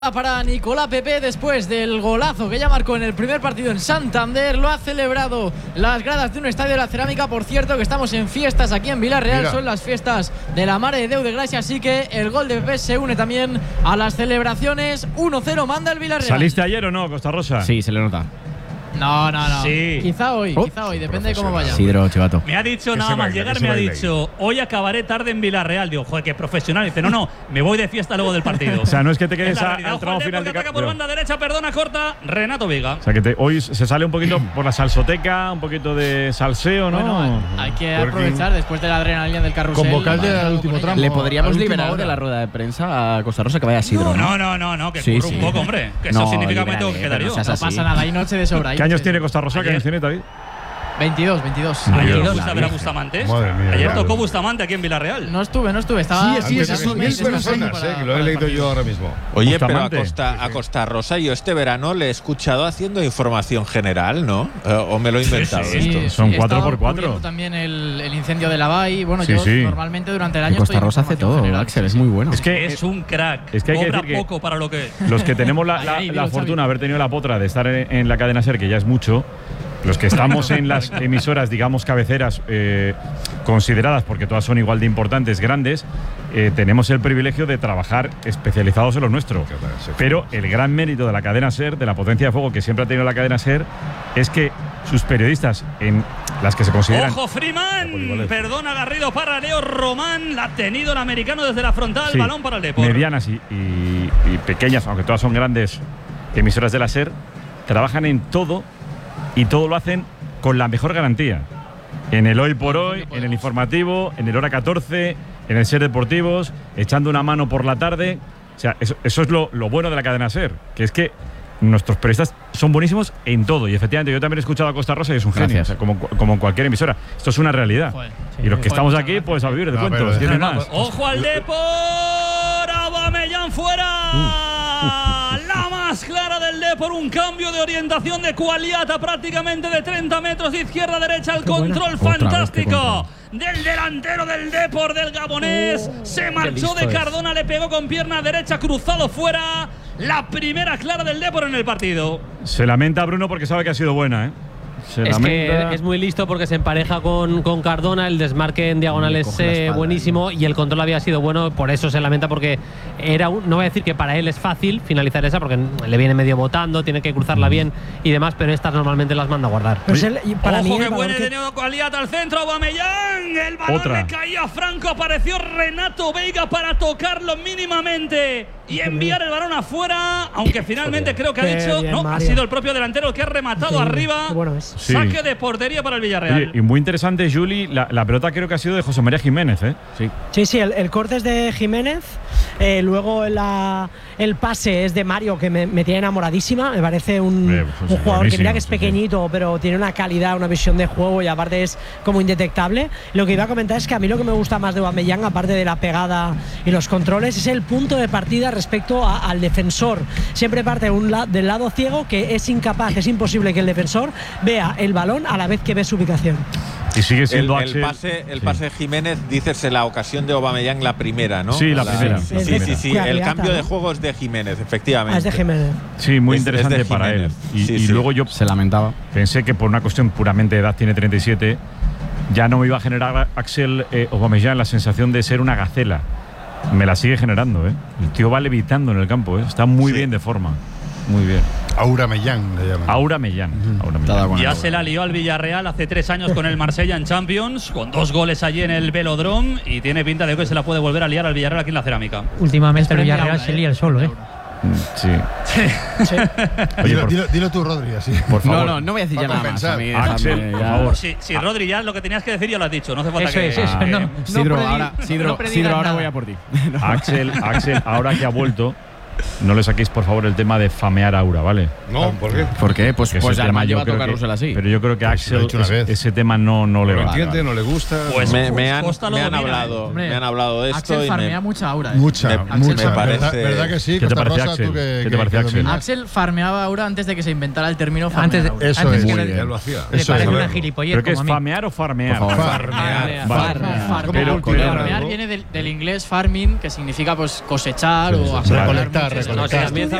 Para Nicolás Pepe después del golazo que ya marcó en el primer partido en Santander. Lo ha celebrado las gradas de un estadio de la Cerámica. Por cierto, que estamos en fiestas aquí en Villarreal. Son las fiestas de la Mare de Déu de Gracia, así que el gol de Pepe se une también a las celebraciones. 1-0 manda el Villarreal. ¿Saliste ayer o no, Costa Rosa? Sí, se le nota. No. Sí. Quizá hoy, depende de cómo vaya. Sidro, chivato. Me ha dicho nada más llegar, me ha dicho, hoy acabaré tarde en Villarreal. Digo, joder, qué profesional. Dice, no, me voy de fiesta luego del partido. O sea, no es que te quedes al Ojo, tramo final de ataca por banda derecha, perdona, corta, Renato Vega. O sea, que hoy se sale un poquito por la salsoteca, un poquito de salseo, ¿no? Bueno, hay que aprovechar después de la adrenalina del carrusel. Con vocal del último tramo. ¿Le podríamos liberar de la rueda de prensa a Costa Rosa que vaya a Sidro? No, que curro un poco, hombre. Que eso significa que me tengo que quedar yo. No pasa nada, hay noche de sobra. ¿Qué años tiene Costa Rosa? ¿Qué años tiene, David? 22. Ayer fuiste a ver a Bustamante. Madre mía. Ayer tocó Bustamante aquí en Villarreal. No estuve. Estaba Esas son 1000 personas, que lo he leído yo ahora mismo. Oye, Bustamante. pero a Costa Rosa yo este verano le he escuchado haciendo información general, ¿no? ¿O me lo he inventado esto? Son he estado 4x4. cubriendo también el incendio de la Bahía. Bueno, Sí, yo sí. normalmente durante el año Costa estoy en Rosa hace información todo, general. Axel, es muy bueno. Es que Es un crack. Es que hay que Cobra decir que poco para lo que… los que tenemos Ahí, la Xavi. fortuna de haber tenido la potra de estar en la cadena SER, que ya es mucho, los que estamos en las emisoras, digamos, cabeceras consideradas, porque todas son igual de importantes, grandes, tenemos el privilegio de trabajar especializados en lo nuestro. Pero el gran mérito de la cadena SER, de la potencia de fuego que siempre ha tenido la cadena SER, es que sus periodistas, en las que se consideran… ¡Ojo, Freeman! Perdona, Garrido para Leo Román. La ha tenido el americano desde la frontal. Sí, Balón para el Depor. medianas y pequeñas, aunque todas son grandes emisoras de la SER, trabajan en todo y todo lo hacen con la mejor garantía. En el Hoy por Hoy, en el informativo, en el Hora 14, en el SER Deportivos, echando una mano por la tarde. O sea, eso es lo bueno de la cadena SER, que es que nuestros periodistas son buenísimos en todo. Y efectivamente, yo también he escuchado a Costa Rosa y es un genio, o sea, como en cualquier emisora. Esto es una realidad. Joder, y los que estamos aquí, pues a vivir de cuentos. Tiene más. ¡Ojo al Depor! ¡Aubameyang fuera! La más clara del Depor, un cambio de orientación de Cualiata prácticamente de 30 metros de izquierda a derecha, el control fantástico del delantero del Depor, del gabonés. Se marchó de Cardona, le pegó con pierna derecha, cruzado fuera. La primera clara del Depor en el partido. Se lamenta Bruno porque sabe que ha sido buena, ¿eh? Es que es muy listo porque se empareja con Cardona, el desmarque en diagonal es buenísimo y el control había sido bueno, por eso se lamenta porque no voy a decir que para él es fácil finalizar esa porque le viene medio botando, tiene que cruzarla bien y demás, pero estas normalmente las manda a guardar. Pues ojo que buena de Neo Cualiata al centro, Aubameyang, el balón le caía a Franco, apareció Renato Veiga para tocarlo mínimamente y enviar el balón afuera, aunque finalmente creo que ha dicho, no, ha sido el propio delantero el que ha rematado arriba. Sí. Saque de portería para el Villarreal. Oye, y muy interesante, Juli, la pelota creo que ha sido de José María Jiménez, ¿eh? Sí, el corte es de Jiménez, luego el pase es de Mario, que me tiene enamoradísima, me parece un jugador que mira que es pequeñito, pero tiene una calidad, una visión de juego y aparte es como indetectable. Lo que iba a comentar es que a mí lo que me gusta más de Aubameyang, aparte de la pegada y los controles, es el punto de partida respecto al defensor. Siempre parte del lado ciego, que es incapaz, es imposible que el defensor vea el balón a la vez que ve su ubicación. Y sigue siendo el pase de Jiménez, dices en la ocasión de Aubameyang la primera, ¿no? Sí, la primera. Sí. El cambio de juego es de Jiménez, efectivamente. Es de Jiménez. Sí, muy interesante para él. Y luego yo se lamentaba. Pensé que por una cuestión puramente de edad, tiene 37, ya no me iba a generar Axel Aubameyang la sensación de ser una gacela. Me la sigue generando, ¿eh? El tío va levitando en el campo, ¿eh? Está muy bien de forma. Muy bien. Aubameyang le llaman. Aubameyang. Ya se la lió al Villarreal hace 3 años con el Marsella en Champions, con 2 goles allí en el Velodrome, y tiene pinta de que se la puede volver a liar al Villarreal aquí en la Cerámica. Últimamente el Villarreal se lía el solo, ¿eh? Sí. Oye, dilo tú, Rodri, así. Por favor. No voy a decir ya nada más. Axel, por favor. Si Rodri ya lo que tenías que decir ya lo has dicho, no hace falta Sidro, ahora voy a por ti. Axel, ahora que ha vuelto, no le saquéis por favor el tema de famear a Aura, ¿vale? No, ¿por qué? ¿Por qué? Pues además lleva a tocar Rusel así. Pero yo creo que a Axel ese tema no le va. No entiende, no le gusta. Pues me han hablado de esto. Axel farmea mucha Aura. Mucha. Me parece. ¿Verdad que sí? ¿Qué te parece, Rosa, Axel? ¿Qué te parece, Axel? Axel farmeaba Aura antes de que se inventara el término farmear. Eso es, él lo hacía. Le parece una gilipollez. ¿Pero qué es, famear o farmear? Farmear viene del inglés farming, que significa pues cosechar o recolectar. recolectar.